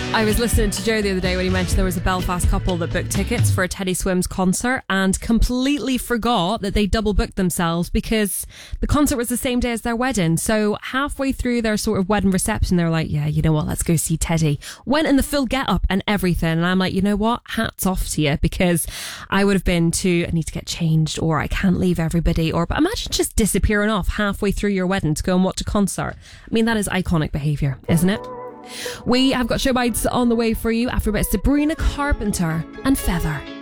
I was listening to Joe the other day when he mentioned there was a Belfast couple that booked tickets for a Teddy Swims concert and completely forgot that they double booked themselves because the concert was the same day as their wedding. So halfway through their sort of wedding reception, they're like, yeah, you know what, let's go see Teddy. Went in the full get-up and everything. And I'm like, you know what, hats off to you, because I would have been I need to get changed, or I can't leave everybody, but imagine just disappearing off halfway through your wedding to go and watch a concert. I mean, that is iconic behaviour, isn't it? We have got show bites on the way for you after about Sabrina Carpenter and Feather.